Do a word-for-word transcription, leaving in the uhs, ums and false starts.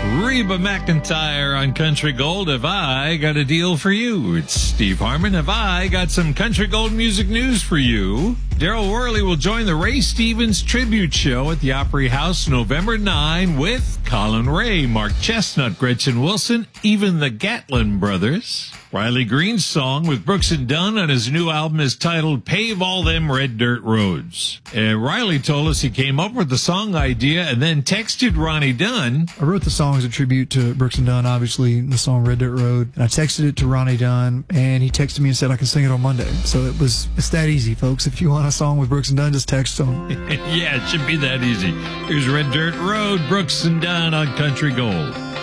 Reba McEntire on Country Gold. Have I got a deal for you? It's Steve Harmon. Have I got some Country Gold music news for you? Daryl Worley will join the Ray Stevens tribute show at the Opry House November ninth with Colin Ray, Mark Chestnut, Gretchen Wilson, even the Gatlin brothers. Riley Green's song with Brooks and Dunn on his new album is titled Pave All Them Red Dirt Roads. And Riley told us he came up with the song idea and then texted Ronnie Dunn. I wrote the song as a tribute to Brooks and Dunn, obviously, the song Red Dirt Road. And I texted it to Ronnie Dunn, and he texted me and said I can sing it on Monday. So it was, it's that easy, folks. If you want a song with Brooks and Dunn, just text them. Yeah, it should be that easy. Here's Red Dirt Road, Brooks and Dunn on Country Gold.